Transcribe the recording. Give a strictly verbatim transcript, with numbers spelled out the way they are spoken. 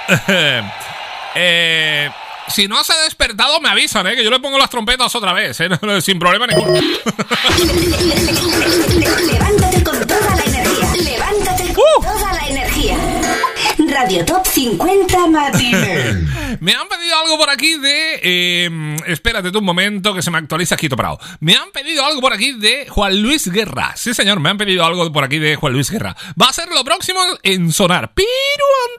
eh, si no se ha despertado, me avisan, ¿eh? Que yo le pongo las trompetas otra vez, ¿eh? Sin problema ninguno. Levántate con toda la energía. Levántate con uh. toda la energía. Radio Top cincuenta Matines. Me han pedido algo por aquí de... Eh, espérate tú un momento que se me actualiza Quito Prado. Me han pedido algo por aquí de Juan Luis Guerra. Sí, señor, me han pedido algo por aquí de Juan Luis Guerra. Va a ser lo próximo en sonar. Pero